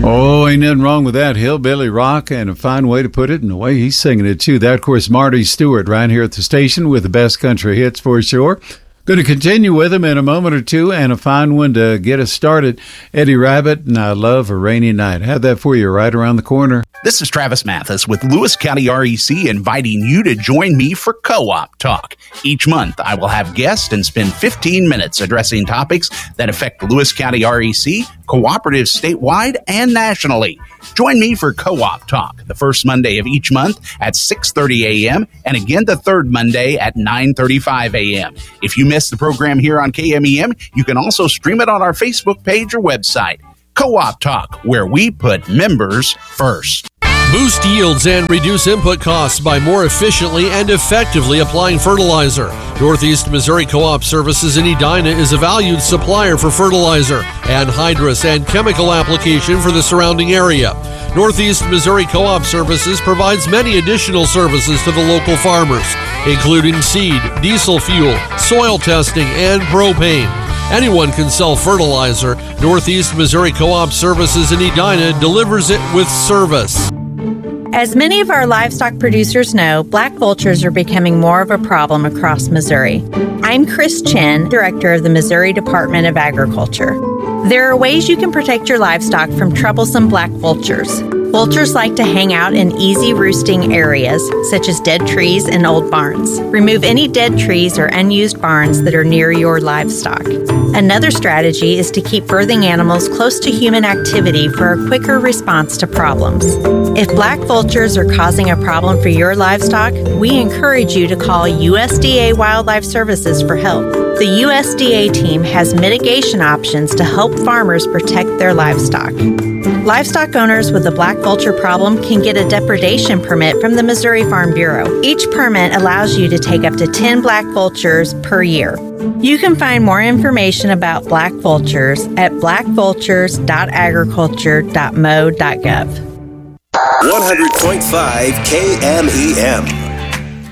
Oh, ain't nothing wrong with that. Hillbilly rock, and a fine way to put it, and the way he's singing it, too. That, of course, Marty Stewart right here at the station with the best country hits for sure. Going to continue with him in a moment or two, and a fine one to get us started. Eddie Rabbitt, and I Love a Rainy Night. Have that for you right around the corner. This is Travis Mathis with Lewis County REC inviting you to join me for Co-op Talk. Each month, I will have guests and spend 15 minutes addressing topics that affect Lewis County REC, cooperatives statewide and nationally. Join me for Co-op Talk the first Monday of each month at 6:30 a.m. and again the third Monday at 9:35 a.m. If you miss the program here on KMEM, you can also stream it on our Facebook page or website. Co-op Talk, where we put members first. Boost yields and reduce input costs by more efficiently and effectively applying fertilizer. Northeast Missouri Co-op Services in Edina is a valued supplier for fertilizer, anhydrous, and chemical application for the surrounding area. Northeast Missouri Co-op Services provides many additional services to the local farmers, including seed, diesel fuel, soil testing, and propane. Anyone can sell fertilizer. Northeast Missouri Co-op Services in Edina delivers it with service. As many of our livestock producers know, black vultures are becoming more of a problem across Missouri. I'm Chris Chen, Director of the Missouri Department of Agriculture. There are ways you can protect your livestock from troublesome black vultures. Vultures like to hang out in easy roosting areas, such as dead trees and old barns. Remove any dead trees or unused barns that are near your livestock. Another strategy is to keep birthing animals close to human activity for a quicker response to problems. If black vultures are causing a problem for your livestock, we encourage you to call USDA Wildlife Services for help. The USDA team has mitigation options to help farmers protect their livestock. Livestock owners with a black vulture problem can get a depredation permit from the Missouri Farm Bureau. Each permit allows you to take up to 10 black vultures per year. You can find more information about black vultures at blackvultures.agriculture.mo.gov. 100.5 KMEM.